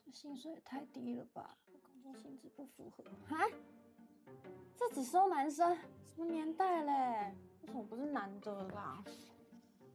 这薪水也太低了吧，工作性质不符合。 啊？这只收男生，什么年代嘞？为什么不是男的啦？